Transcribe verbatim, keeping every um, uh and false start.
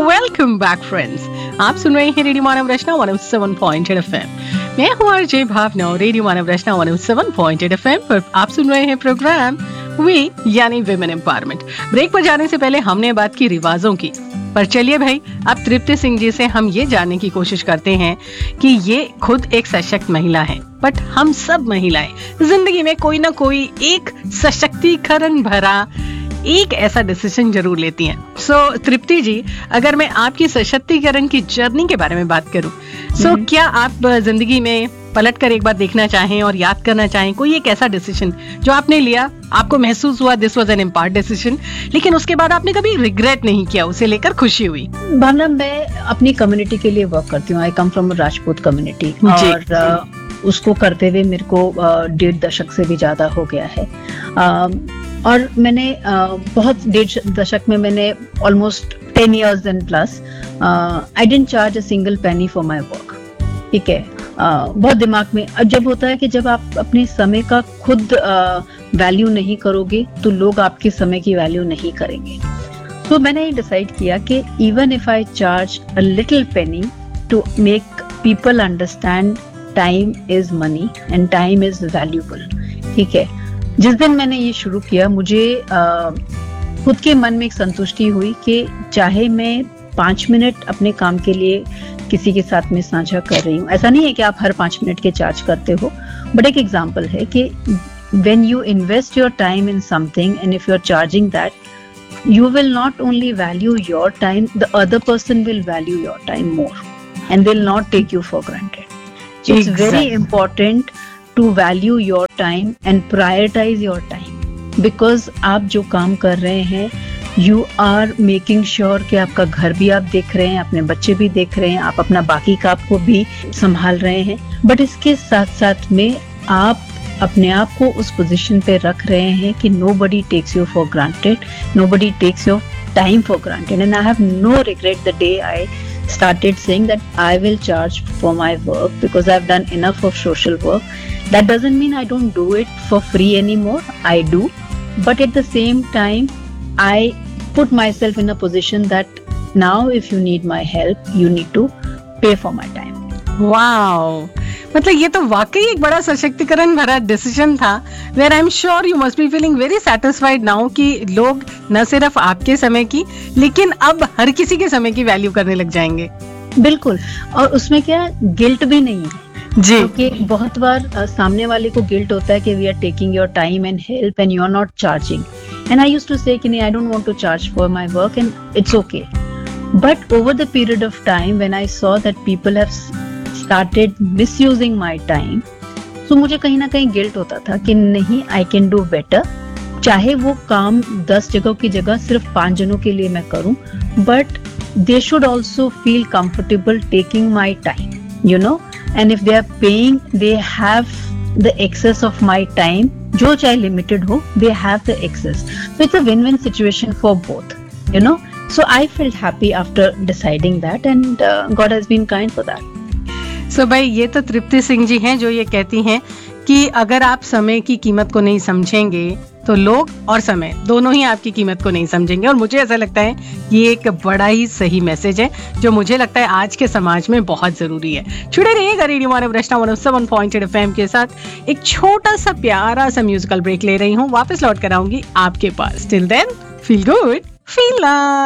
Welcome back friends. आप सुन रहे हैं रेडियो मानव रचना one O seven point eight FM. मैं हूँ आरजे भावना और रेडियो मानव रचना one O seven point eight FM पर आप सुन रहे हैं प्रोग्राम वी यानी विमेन एम्पावरमेंट। ब्रेक पर जाने से पहले हमने बात की रिवाजों की, पर चलिए भाई अब तृप्ति सिंह जी से हम ये जानने की कोशिश करते हैं कि ये खुद एक सशक्त महिला है, बट हम सब महिलाएं जिंदगी में कोई ना कोई एक सशक्तिकरण भरा एक ऐसा डिसीजन जरूर लेती हैं। सो so, तृप्ति जी, अगर मैं आपकी सशक्तिकरण की जर्नी के बारे में बात करूं, सो so, क्या आप जिंदगी में पलट कर एक बार देखना चाहें और याद करना चाहें कोई एक ऐसा डिसीजन जो आपने लिया, आपको महसूस हुआ this was an empowered decision, लेकिन उसके बाद आपने कभी रिग्रेट नहीं किया, उसे लेकर खुशी हुई? भावना, मैं अपनी कम्युनिटी के लिए वर्क करती हूँ। आई कम फ्रॉम राजपूत कम्युनिटी और uh, उसको करते हुए मेरे को uh, डेढ़ दशक से भी ज्यादा हो गया है। uh, और मैंने uh, बहुत डेढ़ दशक में मैंने almost ten years and plus I didn't charge a single penny for my work. ठीक है, uh, बहुत दिमाग में अब जब होता है कि जब आप अपने समय का खुद वैल्यू uh, नहीं करोगे तो लोग आपके समय की वैल्यू नहीं करेंगे। तो so, मैंने ये डिसाइड किया कि even if I charge a little Penney to make people understand time is money and time is valuable. ठीक है, जिस दिन मैंने ये शुरू किया मुझे आ, खुद के मन में एक संतुष्टि हुई कि चाहे मैं पाँच मिनट अपने काम के लिए किसी के साथ में साझा कर रही हूँ। ऐसा नहीं है कि आप हर पाँच मिनट के चार्ज करते हो, बट एक एग्जाम्पल है कि when you invest your time in something and if you are charging that, you will not only value your time, the other person will value your time more and they'll not take you for granted. It's exactly. very important to value your time and prioritize your time because आप जो काम कर रहे हैं you are making sure कि आपका घर भी आप देख रहे हैं, अपने बच्चे भी देख रहे हैं, आप अपना बाकी काम को भी संभाल रहे हैं, बट इसके साथ साथ में आप अपने आप को उस पोजीशन पे रख रहे हैं कि nobody takes you for granted, nobody takes your time for granted, and I have no regret the day I started saying that I will charge for my work because I've done enough of social work. That doesn't mean I don't do it for free anymore. I do, but at the same time, I put myself in a position that now if you need my help, you need to pay for my time. Wow. मतलब ये तो वाकई एक बड़ा सशक्तिकरण भरा decision था, where I am sure you must be feeling very satisfied now कि लोग न सिर्फ आपके समय की लेकिन अब हर किसी के समय की वैल्यू करने लग जाएंगे। बिल्कुल, और उसमें क्या गिल्ट भी नहीं है जी, क्योंकि बहुत बार uh, सामने वाले को गिल्ट होता है कि we are taking your time and help and you are not charging, and I used to से कि नहीं, I don't want to charge for my work and it's okay, but over the period of time when I saw that people have started misusing my time, so मुझे कहीं ना कहीं guilt होता था कि नहीं, I can do better, चाहे वो काम दस जगहों की जगह सिर्फ पांच जनों के लिए मैं करूं, but they should also feel comfortable taking my time, you know, and if they are paying, they have the excess of my time, जो चाहे limited हो, they have the excess, so it's a win-win situation for both, you know, so I felt happy after deciding that, and uh, God has been kind for that. So so भाई, ये तो तृप्ति सिंह जी हैं जो ये कहती हैं कि अगर आप समय की कीमत को नहीं समझेंगे तो लोग और समय दोनों ही आपकी कीमत को नहीं समझेंगे, और मुझे ऐसा लगता है ये एक बड़ा ही सही मैसेज है जो मुझे लगता है आज के समाज में बहुत जरूरी है। जुड़े रहिएगा रेडियो मानव रचना one O seven point eight FM के साथ। एक छोटा सा प्यारा सा म्यूजिकल ब्रेक ले रही हूँ, वापस लौट कर आऊंगी आपके पास। Till then feel good, feel love.